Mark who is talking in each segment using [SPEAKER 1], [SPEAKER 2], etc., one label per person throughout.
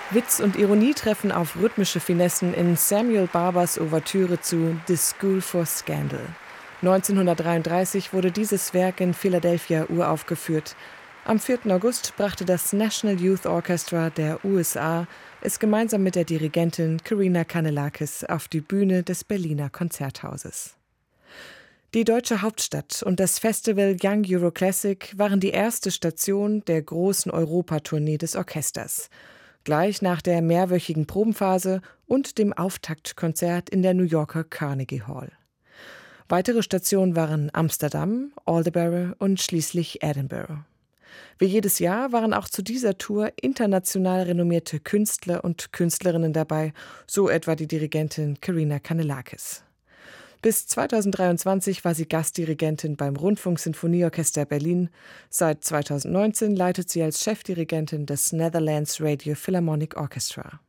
[SPEAKER 1] Witz und Ironie treffen auf rhythmische Finessen in Samuel Barbers Ouvertüre zu The School for Scandal. 1933 wurde dieses Werk in Philadelphia uraufgeführt. Am 4. August brachte das National Youth Orchestra der USA es gemeinsam mit der Dirigentin Karina Kanellakis auf die Bühne des Berliner Konzerthauses. Die deutsche Hauptstadt und das Festival Young Euro Classic waren die erste Station der großen Europatournee des Orchesters. Gleich nach der mehrwöchigen Probenphase und dem Auftaktkonzert in der New Yorker Carnegie Hall. Weitere Stationen waren Amsterdam, Aldeburgh und schließlich Edinburgh. Wie jedes Jahr waren auch zu dieser Tour international renommierte Künstler und Künstlerinnen dabei, so etwa die Dirigentin Karina Kanellakis. Bis 2023 war sie Gastdirigentin beim Rundfunksinfonieorchester Berlin. Seit 2019 leitet sie als Chefdirigentin des Netherlands Radio Philharmonic Orchestra.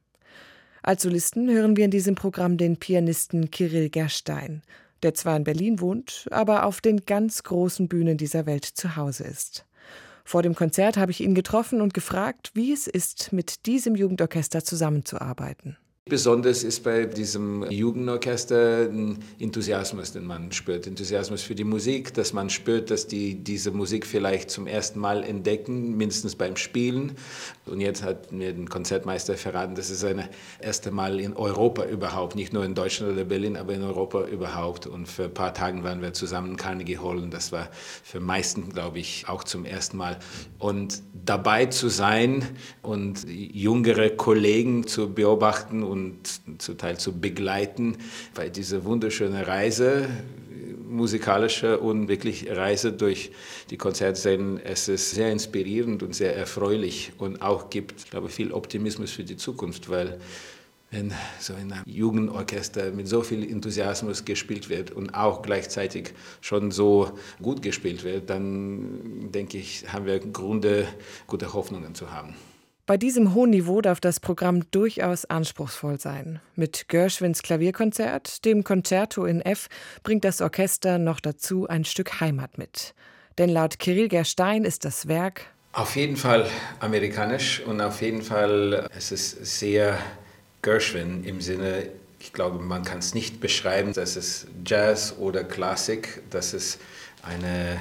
[SPEAKER 1] Als Solisten hören wir in diesem Programm den Pianisten Kyrill Gerstein, der zwar in Berlin wohnt, aber auf den ganz großen Bühnen dieser Welt zu Hause ist. Vor dem Konzert habe ich ihn getroffen und gefragt, wie es ist, mit diesem Jugendorchester zusammenzuarbeiten.
[SPEAKER 2] Besonders ist bei diesem Jugendorchester ein Enthusiasmus, den man spürt. Enthusiasmus für die Musik, dass man spürt, dass die diese Musik vielleicht zum ersten Mal entdecken, mindestens beim Spielen. Und jetzt hat mir der Konzertmeister verraten, das ist das erste Mal in Europa überhaupt, nicht nur in Deutschland oder Berlin, aber in Europa überhaupt. Und für ein paar Tage waren wir zusammen in Carnegie Hall und das war für die meisten, glaube ich, auch zum ersten Mal. Und dabei zu sein und jüngere Kollegen zu beobachten und zum Teil zu begleiten bei dieser wunderschönen Reise, musikalische und wirklich Reise durch die Konzertszenen. Es ist sehr inspirierend und sehr erfreulich und auch gibt, ich glaube, viel Optimismus für die Zukunft, weil wenn so in einem Jugendorchester mit so viel Enthusiasmus gespielt wird und auch gleichzeitig schon so gut gespielt wird, dann denke ich, haben wir Gründe, gute Hoffnungen zu haben.
[SPEAKER 1] Bei diesem hohen Niveau darf das Programm durchaus anspruchsvoll sein. Mit Gershwins Klavierkonzert, dem Concerto in F, bringt das Orchester noch dazu ein Stück Heimat mit. Denn laut Kyrill Gerstein ist das Werk
[SPEAKER 2] auf jeden Fall amerikanisch und auf jeden Fall es ist sehr Gershwin im Sinne, ich glaube, man kann es nicht beschreiben, dass es Jazz oder Klassik, das ist eine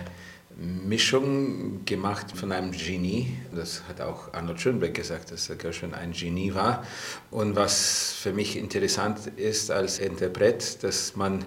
[SPEAKER 2] Mischung gemacht von einem Genie. Das hat auch Arnold Schönberg gesagt, dass Gershwin ein Genie war. Und was für mich interessant ist als Interpret, dass man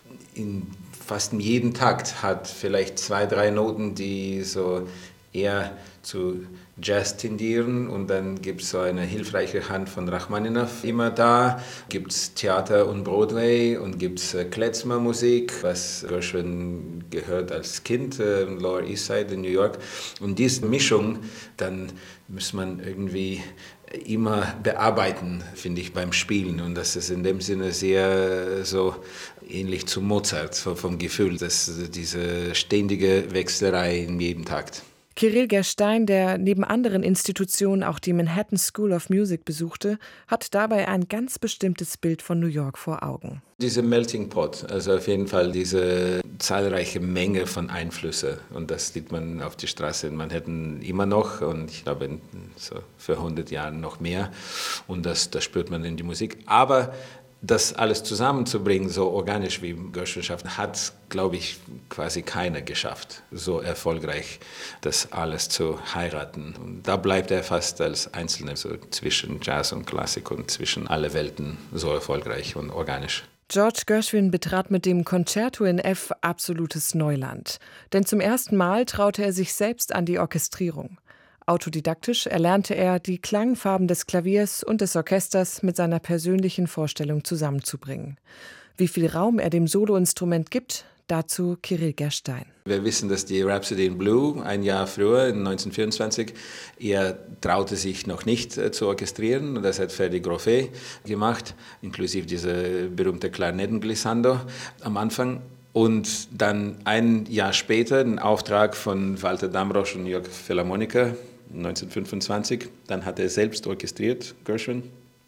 [SPEAKER 2] in fast jedem Takt hat vielleicht 2, 3 Noten, die so eher zu Jazz tendieren und dann gibt es so eine hilfreiche Hand von Rachmaninow immer da, gibt es Theater und Broadway und gibt es Klezmer-Musik, was Gershwin gehört als Kind, Lower East Side in New York und diese Mischung, dann muss man irgendwie immer bearbeiten, finde ich, beim Spielen und das ist in dem Sinne sehr so ähnlich zu Mozart, so vom Gefühl, dass diese ständige Wechselerei in jedem Takt.
[SPEAKER 1] Kyrill Gerstein, der neben anderen Institutionen auch die Manhattan School of Music besuchte, hat dabei ein ganz bestimmtes Bild von New York vor Augen.
[SPEAKER 2] Diese Melting Pot, also auf jeden Fall diese zahlreiche Menge von Einflüssen. Und das sieht man auf der Straße in Manhattan immer noch und ich glaube so für 100 Jahren noch mehr. Und das spürt man in die Musik. Aber das alles zusammenzubringen, so organisch wie Gershwin schafft, hat, glaube ich, quasi keiner geschafft, so erfolgreich das alles zu heiraten. Und da bleibt er fast als Einzelner so zwischen Jazz und Klassik und zwischen alle Welten so erfolgreich und organisch.
[SPEAKER 1] George Gershwin betrat mit dem Concerto in F absolutes Neuland. Denn zum ersten Mal traute er sich selbst an die Orchestrierung. Autodidaktisch erlernte er, die Klangfarben des Klaviers und des Orchesters mit seiner persönlichen Vorstellung zusammenzubringen. Wie viel Raum er dem Soloinstrument gibt, dazu Kyrill Gerstein.
[SPEAKER 2] Wir wissen, dass die Rhapsody in Blue ein Jahr früher, in 1924, er traute sich noch nicht zu orchestrieren. Und das hat Ferdi Grofé gemacht, inklusive dieser berühmte Klarinettenglissando am Anfang. Und dann ein Jahr später den Auftrag von Walter Damrosch und New York Philharmoniker, 1925. Dann hat er selbst orchestriert, Gershwin.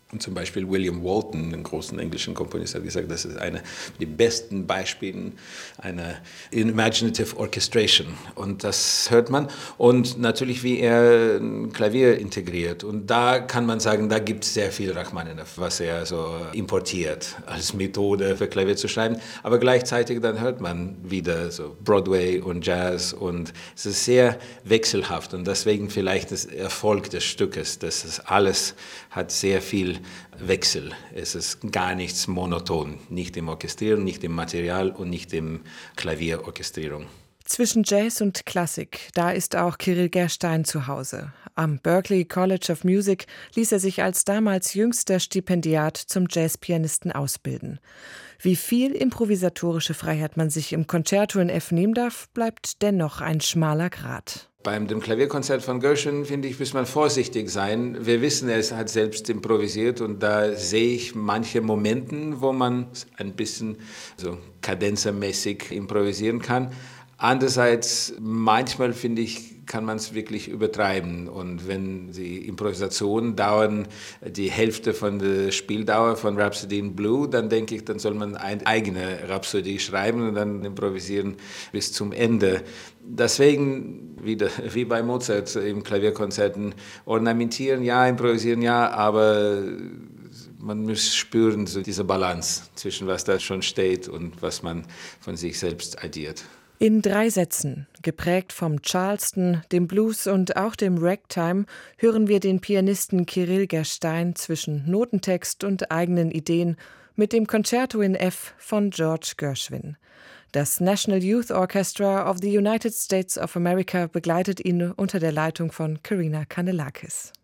[SPEAKER 2] Und zum Beispiel William Walton, einen großen englischen Komponist, hat gesagt, das ist eine der besten Beispiele einer Imaginative Orchestration. Und das hört man. Und natürlich, wie er ein Klavier integriert. Und da kann man sagen, da gibt es sehr viel Rachmaninoff, was er so importiert als Methode für Klavier zu schreiben. Aber gleichzeitig dann hört man wieder so Broadway und Jazz. Und es ist sehr wechselhaft. Und deswegen vielleicht das Erfolg des Stückes. Das ist alles hat sehr viel Wechsel. Es ist gar nichts monoton. Nicht im Orchestrieren, nicht im Material und nicht im Klavierorchestrierung.
[SPEAKER 1] Zwischen Jazz und Klassik, da ist auch Kirill Gerstein zu Hause. Am Berklee College of Music ließ er sich als damals jüngster Stipendiat zum Jazzpianisten ausbilden. Wie viel improvisatorische Freiheit man sich im Concerto in F nehmen darf, bleibt dennoch ein schmaler Grat.
[SPEAKER 2] Beim dem Klavierkonzert von Gershwin, finde ich, muss man vorsichtig sein. Wir wissen, er hat selbst improvisiert und da sehe ich manche Momente, wo man ein bisschen so kadenzermäßig improvisieren kann. Andererseits, manchmal finde ich, kann man es wirklich übertreiben. Und wenn die Improvisationen dauern die Hälfte von der Spieldauer von Rhapsody in Blue, dann denke ich, dann soll man eine eigene Rhapsodie schreiben und dann improvisieren bis zum Ende. Deswegen, wieder wie bei Mozart im Klavierkonzerten, ornamentieren ja, improvisieren ja, aber man muss spüren, so diese Balance zwischen was da schon steht und was man von sich selbst addiert.
[SPEAKER 1] In 3 Sätzen, geprägt vom Charleston, dem Blues und auch dem Ragtime, hören wir den Pianisten Kirill Gerstein zwischen Notentext und eigenen Ideen mit dem Concerto in F von George Gershwin. Das National Youth Orchestra of the United States of America begleitet ihn unter der Leitung von Karina Kanellakis.